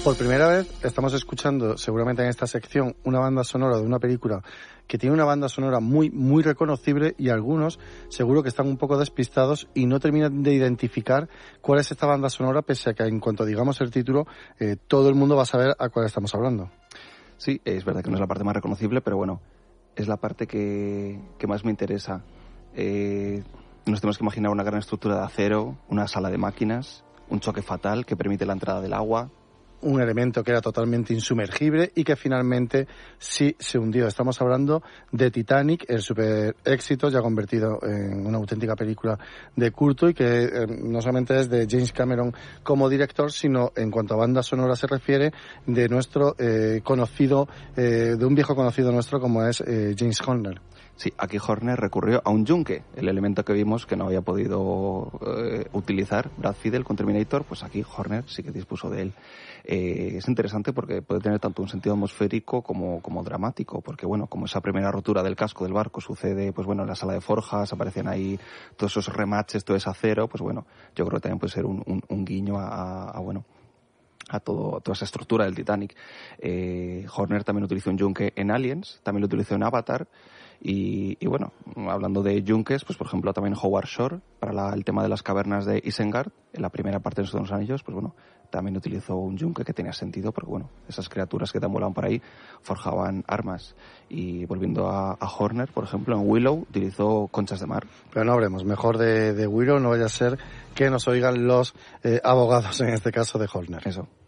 Por primera vez estamos escuchando, seguramente en esta sección, una banda sonora de una película que tiene una banda sonora muy, muy reconocible, y algunos seguro que están un poco despistados y no terminan de identificar cuál es esta banda sonora, pese a que en cuanto digamos el título, todo el mundo va a saber a cuál estamos hablando. Sí, es verdad que no es la parte más reconocible, pero bueno, es la parte que más me interesa. Nos tenemos que imaginar una gran estructura de acero, una sala de máquinas, un choque fatal que permite la entrada del agua. Un elemento que era totalmente insumergible y que finalmente sí se hundió. Estamos hablando de Titanic, el super éxito ya convertido en una auténtica película de culto, y que no solamente es de James Cameron como director, sino en cuanto a banda sonora se refiere, de nuestro conocido, de un viejo conocido nuestro como es James Horner. Sí, aquí Horner recurrió a un yunque, el elemento que vimos que no había podido utilizar Brad Fiedel con Terminator, pues aquí Horner sí que dispuso de él. Es interesante porque puede tener tanto un sentido atmosférico como dramático, porque bueno, como esa primera rotura del casco del barco sucede, pues bueno, en la sala de forjas, aparecen ahí todos esos remaches, todo ese acero, pues bueno, yo creo que también puede ser un guiño a toda esa estructura del Titanic. Horner también utilizó un yunque en Aliens, también lo utilizó en Avatar. Y bueno, hablando de yunques, pues por ejemplo también Howard Shore para el tema de las cavernas de Isengard, en la primera parte de los Anillos, pues bueno, también utilizó un yunque que tenía sentido, porque bueno, esas criaturas que tambulaban por ahí forjaban armas. Y volviendo a Horner, por ejemplo, en Willow utilizó conchas de mar. Pero no hablemos mejor de Willow, no vaya a ser que nos oigan los abogados, en este caso de Horner. Eso.